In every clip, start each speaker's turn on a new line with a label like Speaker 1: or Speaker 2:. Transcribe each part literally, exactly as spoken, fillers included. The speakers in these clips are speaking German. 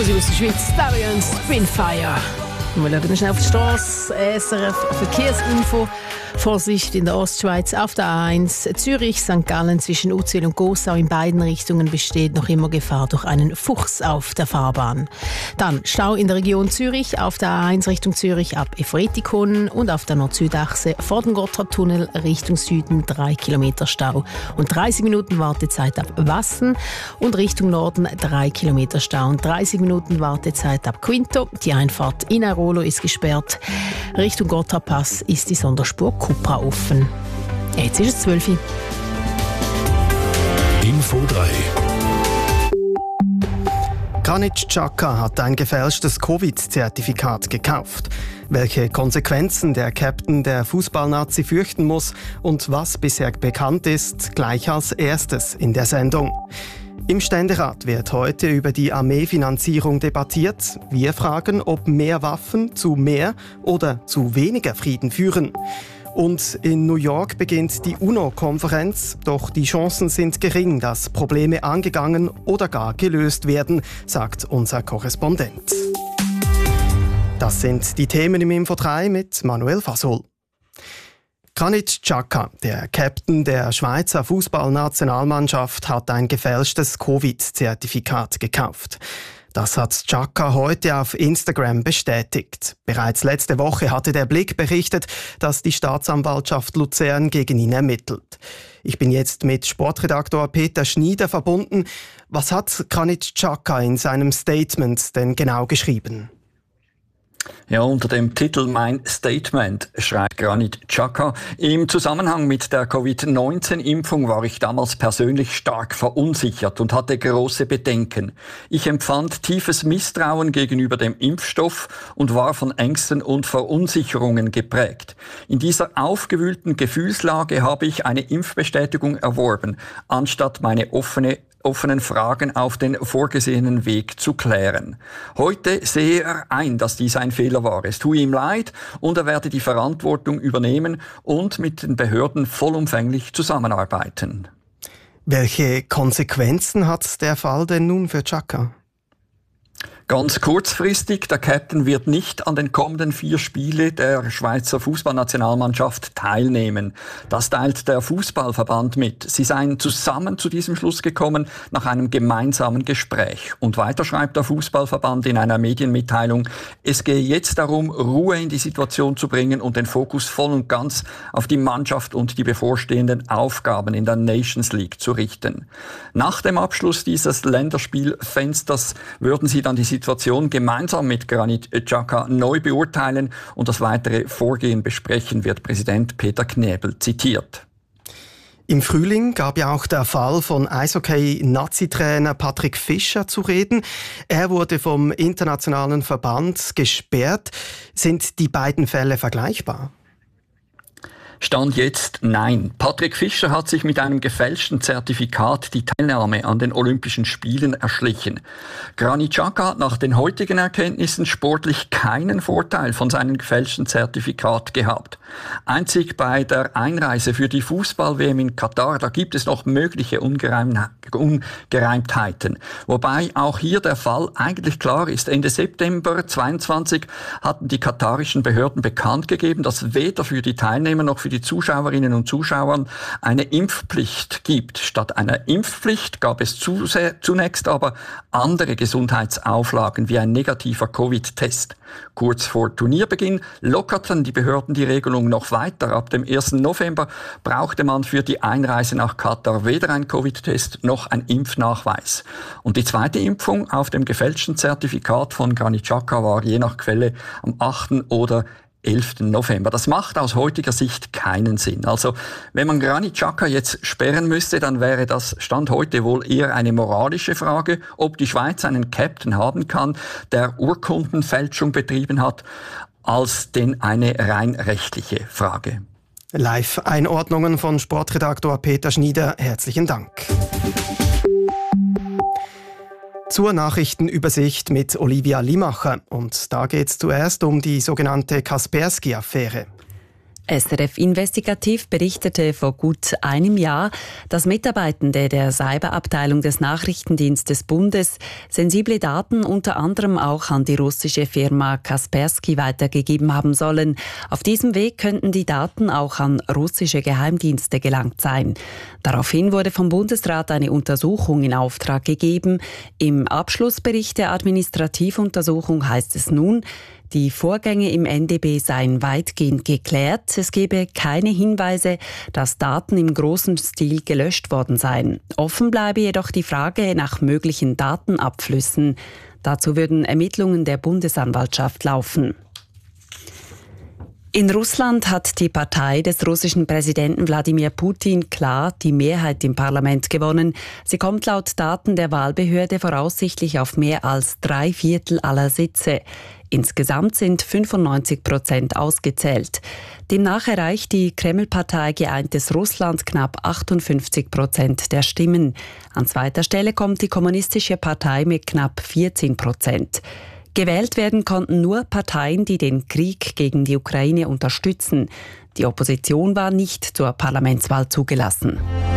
Speaker 1: Musik aus der Schweiz, Darian Spinfire. Wir schauen schnell auf die Straße. S R F Verkehrsinfo. Vorsicht in der Ostschweiz auf der A eins. Zürich, Sankt Gallen zwischen Uzwil und Gossau in beiden Richtungen besteht noch immer Gefahr durch einen Fuchs auf der Fahrbahn. Dann Stau in der Region Zürich auf der A eins Richtung Zürich ab Efretikon und auf der Nord-Süd-Achse vor dem Gotthardtunnel Richtung Süden drei Kilometer Stau und dreißig Minuten Wartezeit ab Wassen und Richtung Norden drei Kilometer Stau und dreißig Minuten Wartezeit ab Quinto. Die Einfahrt in Airolo ist gesperrt. Richtung Gotthardpass ist die Sonderspur Cupra offen. Jetzt ist es zwölf Uhr.
Speaker 2: Info drei.
Speaker 3: Granit Xhaka hat ein gefälschtes Covid-Zertifikat gekauft. Welche Konsequenzen der Captain der Fußballnazi fürchten muss und was bisher bekannt ist, gleich als erstes in der Sendung. Im Ständerat wird heute über die Armeefinanzierung debattiert. Wir fragen, ob mehr Waffen zu mehr oder zu weniger Frieden führen. Und in New York beginnt die UNO-Konferenz, doch die Chancen sind gering, dass Probleme angegangen oder gar gelöst werden, sagt unser Korrespondent. Das sind die Themen im Info drei mit Manuel Fasol. Granit Xhaka, der Captain der Schweizer Fußballnationalmannschaft, hat ein gefälschtes Covid-Zertifikat gekauft. Das hat Xhaka heute auf Instagram bestätigt. Bereits letzte Woche hatte der Blick berichtet, dass die Staatsanwaltschaft Luzern gegen ihn ermittelt. Ich bin jetzt mit Sportredaktor Peter Schnieder verbunden. Was hat Granit Xhaka in seinem Statement denn genau geschrieben?
Speaker 4: Ja, unter dem Titel «Mein Statement» schreibt Granit Xhaka: Im Zusammenhang mit der Covid neunzehn Impfung war ich damals persönlich stark verunsichert und hatte große Bedenken. Ich empfand tiefes Misstrauen gegenüber dem Impfstoff und war von Ängsten und Verunsicherungen geprägt. In dieser aufgewühlten Gefühlslage habe ich eine Impfbestätigung erworben, anstatt meine offene offenen Fragen auf den vorgesehenen Weg zu klären. Heute sehe er ein, dass dies ein Fehler war. Es tue ihm leid und er werde die Verantwortung übernehmen und mit den Behörden vollumfänglich zusammenarbeiten.
Speaker 3: Welche Konsequenzen hat der Fall denn nun für Xhaka?
Speaker 4: Ganz kurzfristig, der Captain wird nicht an den kommenden vier Spiele der Schweizer Fußballnationalmannschaft teilnehmen. Das teilt der Fußballverband mit. Sie seien zusammen zu diesem Schluss gekommen nach einem gemeinsamen Gespräch. Und weiter schreibt der Fußballverband in einer Medienmitteilung: Es gehe jetzt darum, Ruhe in die Situation zu bringen und den Fokus voll und ganz auf die Mannschaft und die bevorstehenden Aufgaben in der Nations League zu richten. Nach dem Abschluss dieses Länderspielfensters würden sie dann die Situation gemeinsam mit Granit Xhaka neu beurteilen und das weitere Vorgehen besprechen, wird Präsident Peter Knebel zitiert.
Speaker 3: Im Frühling gab ja auch der Fall von Eishockey-Nazi-Trainer Patrick Fischer zu reden. Er wurde vom internationalen Verband gesperrt. Sind die beiden Fälle vergleichbar?
Speaker 4: Stand jetzt nein. Patrick Fischer hat sich mit einem gefälschten Zertifikat die Teilnahme an den Olympischen Spielen erschlichen. Granit Xhaka hat nach den heutigen Erkenntnissen sportlich keinen Vorteil von seinem gefälschten Zertifikat gehabt. Einzig bei der Einreise für die Fußball-W M in Katar, da gibt es noch mögliche Ungereimtheiten. Wobei auch hier der Fall eigentlich klar ist. Ende September zweiundzwanzig hatten die katarischen Behörden bekannt gegeben, dass weder für die Teilnehmer noch für die Zuschauerinnen und Zuschauern eine Impfpflicht gibt. Statt einer Impfpflicht gab es zunächst aber andere Gesundheitsauflagen wie ein negativer Covid-Test. Kurz vor Turnierbeginn lockerten die Behörden die Regelung noch weiter. Ab dem ersten November brauchte man für die Einreise nach Katar weder einen Covid-Test noch einen Impfnachweis. Und die zweite Impfung auf dem gefälschten Zertifikat von Granit Xhaka war je nach Quelle am achten oder elften November. Das macht aus heutiger Sicht keinen Sinn. Also, wenn man Granit Xhaka jetzt sperren müsste, dann wäre das Stand heute wohl eher eine moralische Frage, ob die Schweiz einen Captain haben kann, der Urkundenfälschung betrieben hat, als denn eine rein rechtliche Frage.
Speaker 3: Live-Einordnungen von Sportredaktor Peter Schnieder. Herzlichen Dank. Zur Nachrichtenübersicht mit Olivia Limacher. Und da geht es zuerst um die sogenannte Kaspersky-Affäre.
Speaker 2: S R F Investigativ berichtete vor gut einem Jahr, dass Mitarbeitende der Cyberabteilung des Nachrichtendienstes Bundes sensible Daten unter anderem auch an die russische Firma Kaspersky weitergegeben haben sollen. Auf diesem Weg könnten die Daten auch an russische Geheimdienste gelangt sein. Daraufhin wurde vom Bundesrat eine Untersuchung in Auftrag gegeben. Im Abschlussbericht der Administrativuntersuchung heißt es nun, die Vorgänge im N D B seien weitgehend geklärt. Es gebe keine Hinweise, dass Daten im großen Stil gelöscht worden seien. Offen bleibe jedoch die Frage nach möglichen Datenabflüssen. Dazu würden Ermittlungen der Bundesanwaltschaft laufen. In Russland hat die Partei des russischen Präsidenten Wladimir Putin klar die Mehrheit im Parlament gewonnen. Sie kommt laut Daten der Wahlbehörde voraussichtlich auf mehr als drei Viertel aller Sitze. Insgesamt sind fünfundneunzig Prozent ausgezählt. Demnach erreicht die Kreml-Partei Geeintes Russland knapp achtundfünfzig Prozent der Stimmen. An zweiter Stelle kommt die Kommunistische Partei mit knapp vierzehn Prozent. Gewählt werden konnten nur Parteien, die den Krieg gegen die Ukraine unterstützen. Die Opposition war nicht zur Parlamentswahl zugelassen.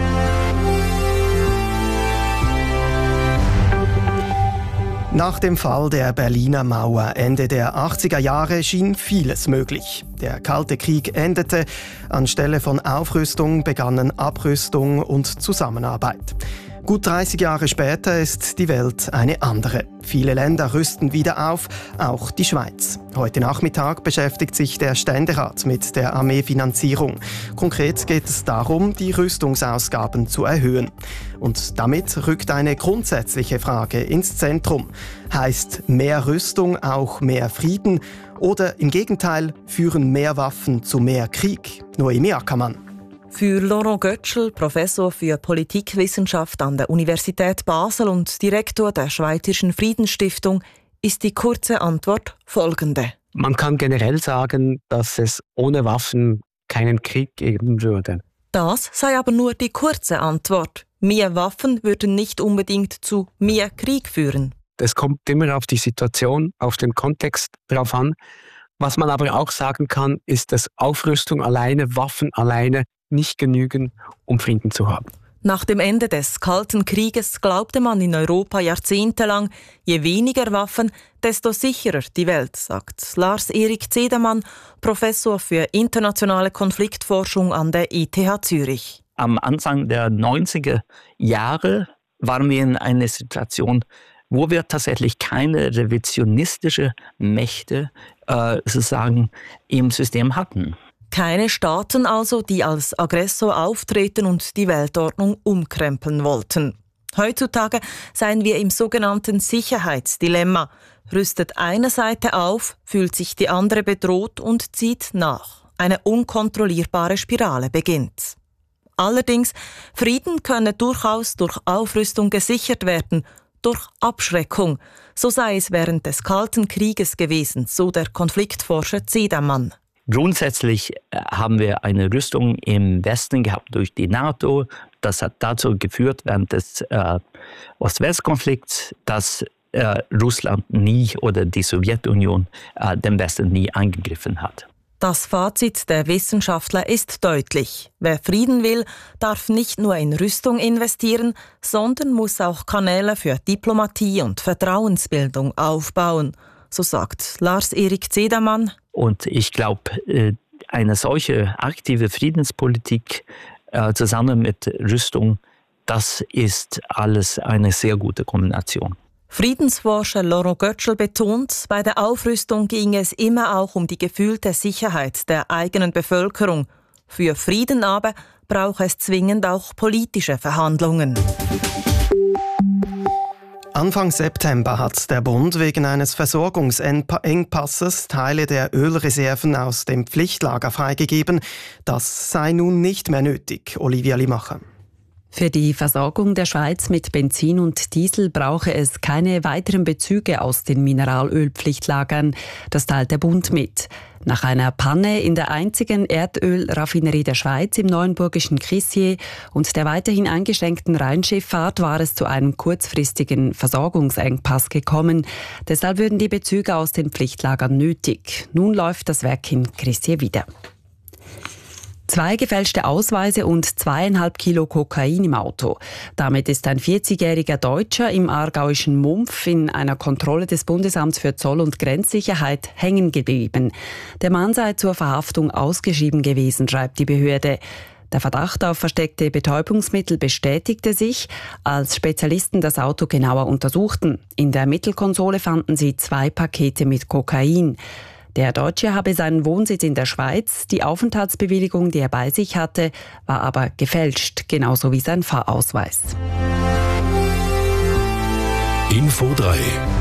Speaker 3: Nach dem Fall der Berliner Mauer Ende der achtziger Jahre schien vieles möglich. Der Kalte Krieg endete, anstelle von Aufrüstung begannen Abrüstung und Zusammenarbeit. Gut dreißig Jahre später ist die Welt eine andere. Viele Länder rüsten wieder auf, auch die Schweiz. Heute Nachmittag beschäftigt sich der Ständerat mit der Armeefinanzierung. Konkret geht es darum, die Rüstungsausgaben zu erhöhen. Und damit rückt eine grundsätzliche Frage ins Zentrum. Heißt mehr Rüstung auch mehr Frieden? Oder im Gegenteil, führen mehr Waffen zu mehr Krieg? Noemi Ackermann.
Speaker 5: Für Laurent Götschel, Professor für Politikwissenschaft an der Universität Basel und Direktor der Schweizerischen Friedensstiftung, ist die kurze Antwort folgende.
Speaker 6: Man kann generell sagen, dass es ohne Waffen keinen Krieg geben würde.
Speaker 5: Das sei aber nur die kurze Antwort. Mehr Waffen würden nicht unbedingt zu mehr Krieg führen.
Speaker 6: Es kommt immer auf die Situation, auf den Kontext drauf an. Was man aber auch sagen kann, ist, dass Aufrüstung alleine, Waffen alleine nicht genügen, um Frieden zu haben.
Speaker 5: Nach dem Ende des Kalten Krieges glaubte man in Europa jahrzehntelang, je weniger Waffen, desto sicherer die Welt, sagt Lars-Erik Zedermann, Professor für internationale Konfliktforschung an der E T H Zürich.
Speaker 7: Am Anfang der neunziger Jahre waren wir in einer Situation, wo wir tatsächlich keine revisionistische Mächte äh, sozusagen im System hatten.
Speaker 5: Keine Staaten also, die als Aggressor auftreten und die Weltordnung umkrempeln wollten. Heutzutage seien wir im sogenannten Sicherheitsdilemma. Rüstet eine Seite auf, fühlt sich die andere bedroht und zieht nach. Eine unkontrollierbare Spirale beginnt. Allerdings, Frieden könne durchaus durch Aufrüstung gesichert werden, durch Abschreckung. So sei es während des Kalten Krieges gewesen, so der Konfliktforscher Zedermann.
Speaker 7: Grundsätzlich haben wir eine Rüstung im Westen gehabt durch die NATO. Das hat dazu geführt während des äh, Ost-West-Konflikts, dass äh, Russland nie oder die Sowjetunion äh, den Westen nie angegriffen hat.
Speaker 5: Das Fazit der Wissenschaftler ist deutlich. Wer Frieden will, darf nicht nur in Rüstung investieren, sondern muss auch Kanäle für Diplomatie und Vertrauensbildung aufbauen. So sagt Lars-Erik Zedermann.
Speaker 7: Und ich glaube, eine solche aktive Friedenspolitik äh, zusammen mit Rüstung, das ist alles eine sehr gute Kombination.
Speaker 5: Friedensforscher Laurent Götschel betont, bei der Aufrüstung ging es immer auch um die gefühlte Sicherheit der eigenen Bevölkerung. Für Frieden aber braucht es zwingend auch politische Verhandlungen.
Speaker 3: Anfang September hat der Bund wegen eines Versorgungsengpasses Teile der Ölreserven aus dem Pflichtlager freigegeben. Das sei nun nicht mehr nötig. Olivia Limacher.
Speaker 2: Für die Versorgung der Schweiz mit Benzin und Diesel brauche es keine weiteren Bezüge aus den Mineralölpflichtlagern. Das teilt der Bund mit. Nach einer Panne in der einzigen Erdölraffinerie der Schweiz im neuenburgischen Crissier und der weiterhin eingeschränkten Rheinschifffahrt war es zu einem kurzfristigen Versorgungsengpass gekommen. Deshalb würden die Bezüge aus den Pflichtlagern nötig. Nun läuft das Werk in Crissier wieder. Zwei gefälschte Ausweise und zweieinhalb Kilo Kokain im Auto. Damit ist ein vierzigjähriger Deutscher im aargauischen Mumpf in einer Kontrolle des Bundesamts für Zoll- und Grenzsicherheit hängen geblieben. Der Mann sei zur Verhaftung ausgeschrieben gewesen, schreibt die Behörde. Der Verdacht auf versteckte Betäubungsmittel bestätigte sich, als Spezialisten das Auto genauer untersuchten. In der Mittelkonsole fanden sie zwei Pakete mit Kokain. Der Deutsche habe seinen Wohnsitz in der Schweiz. Die Aufenthaltsbewilligung, die er bei sich hatte, war aber gefälscht, genauso wie sein Fahrausweis.
Speaker 8: Info drei.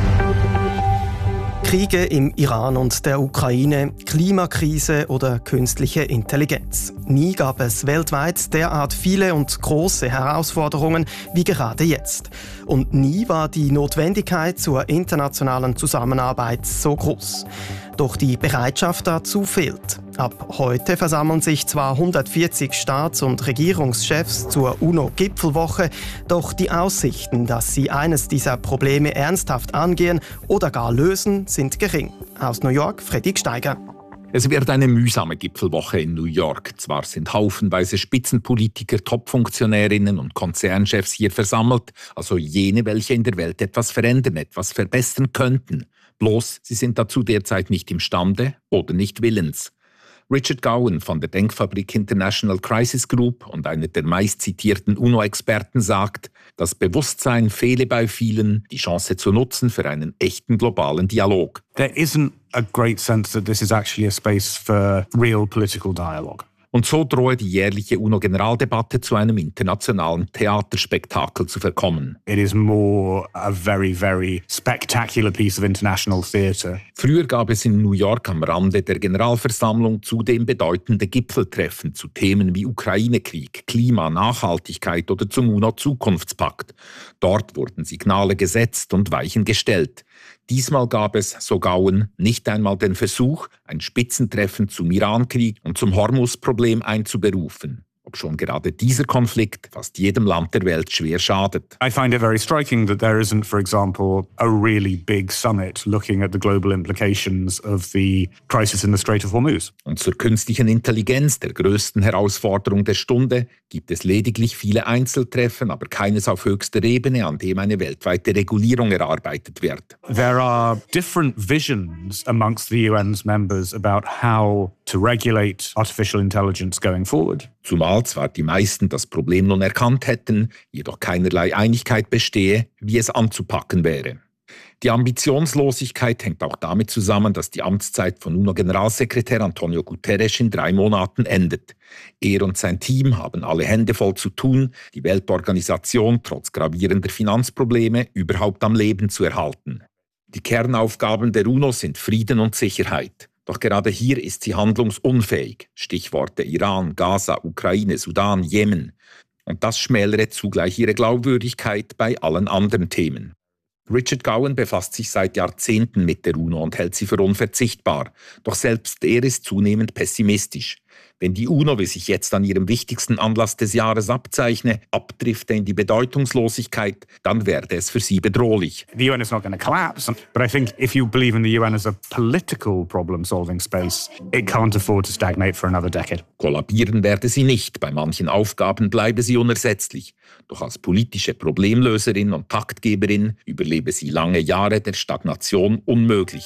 Speaker 3: Kriege im Iran und der Ukraine, Klimakrise oder künstliche Intelligenz. Nie gab es weltweit derart viele und große Herausforderungen wie gerade jetzt. Und nie war die Notwendigkeit zur internationalen Zusammenarbeit so groß. Doch die Bereitschaft dazu fehlt. Ab heute versammeln sich zwar hundertvierzig Staats- und Regierungschefs zur UNO-Gipfelwoche, doch die Aussichten, dass sie eines dieser Probleme ernsthaft angehen oder gar lösen, sind gering. Aus New York, Fredrik Steiger.
Speaker 9: Es wird eine mühsame Gipfelwoche in New York. Zwar sind haufenweise Spitzenpolitiker, Topfunktionärinnen und Konzernchefs hier versammelt, also jene, welche in der Welt etwas verändern, etwas verbessern könnten. Bloß, sie sind dazu derzeit nicht imstande oder nicht willens. Richard Gowan von der Denkfabrik International Crisis Group und einer der meistzitierten UNO-Experten sagt, das Bewusstsein fehle bei vielen, die Chance zu nutzen für einen echten globalen Dialog.
Speaker 10: There isn't a great sense that this is actually a space for real political dialogue.
Speaker 9: Und so drohe die jährliche UNO-Generaldebatte zu einem internationalen Theaterspektakel zu verkommen.
Speaker 10: It is more a very, very spectacular piece of international theatre.
Speaker 9: Früher gab es in New York am Rande der Generalversammlung zudem bedeutende Gipfeltreffen zu Themen wie Ukraine-Krieg, Klima, Nachhaltigkeit oder zum UNO-Zukunftspakt. Dort wurden Signale gesetzt und Weichen gestellt. Diesmal gab es, so Gowan, nicht einmal den Versuch, ein Spitzentreffen zum Irankrieg und zum Hormuz-Problem einzuberufen. Obschon gerade dieser Konflikt fast jedem Land der Welt schwer schadet.
Speaker 10: I find it very striking that there isn't, for example, a really big summit looking at the global implications of the crisis in the Strait of Hormuz.
Speaker 9: Und zur künstlichen Intelligenz, der größten Herausforderung der Stunde, gibt es lediglich viele Einzeltreffen, aber keines auf höchster Ebene, an dem eine weltweite Regulierung erarbeitet wird.
Speaker 10: There are different visions amongst the U N's members about how to regulate artificial intelligence going forward.
Speaker 9: Zumal zwar die meisten das Problem nun erkannt hätten, jedoch keinerlei Einigkeit bestehe, wie es anzupacken wäre. Die Ambitionslosigkeit hängt auch damit zusammen, dass die Amtszeit von UNO-Generalsekretär Antonio Guterres in drei Monaten endet. Er und sein Team haben alle Hände voll zu tun, die Weltorganisation trotz gravierender Finanzprobleme überhaupt am Leben zu erhalten. Die Kernaufgaben der UNO sind Frieden und Sicherheit. Doch gerade hier ist sie handlungsunfähig. Stichworte Iran, Gaza, Ukraine, Sudan, Jemen. Und das schmälere zugleich ihre Glaubwürdigkeit bei allen anderen Themen. Richard Gowan befasst sich seit Jahrzehnten mit der UNO und hält sie für unverzichtbar. Doch selbst er ist zunehmend pessimistisch. Wenn die UNO, wie sich jetzt an ihrem wichtigsten Anlass des Jahres abzeichne, abdrifte in die Bedeutungslosigkeit, dann werde es für sie bedrohlich.
Speaker 10: The U N is not going to collapse, but I think if you believe in the U N as a political problem-solving space, it can't afford to stagnate for another decade.
Speaker 9: Kollabieren werde sie nicht, bei manchen Aufgaben bleibe sie unersetzlich. Doch als politische Problemlöserin und Taktgeberin überlebe sie lange Jahre der Stagnation unmöglich.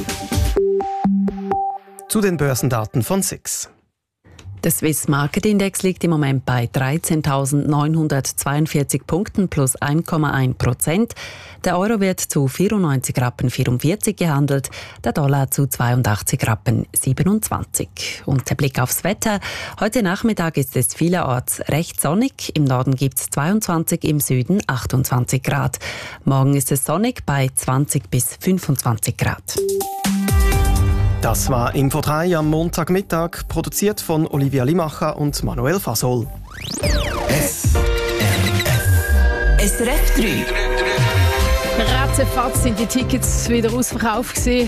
Speaker 3: Zu den Börsendaten von S I X.
Speaker 2: Der Swiss Market Index liegt im Moment bei dreizehntausendneunhundertzweiundvierzig Punkten plus eins Komma eins Prozent. Der Euro wird zu vierundneunzig Rappen vierundvierzig gehandelt, der Dollar zu zweiundachtzig Rappen siebenundzwanzig. Und der Blick aufs Wetter. Heute Nachmittag ist es vielerorts recht sonnig. Im Norden gibt es zweiundzwanzig, im Süden achtundzwanzig Grad. Morgen ist es sonnig bei zwanzig bis fünfundzwanzig Grad.
Speaker 3: Das war Info drei am Montagmittag, produziert von Olivia Limacher und Manuel Fasol.
Speaker 8: S R F.
Speaker 11: S R F drei.
Speaker 1: Ratzefatz sind die Tickets wieder ausverkauft gewesen.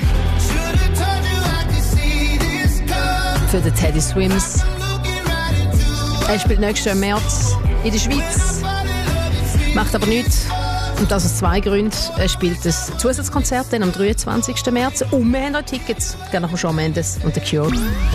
Speaker 1: Für den Teddy Swims. Er spielt nächstes Jahr im März in der Schweiz. Macht aber nichts. Und das aus zwei Gründen. Er spielt das Zusatzkonzert dann am dreiundzwanzigsten März. Und wir haben noch Tickets. Gerne nach Shawn Mendes und The Cure.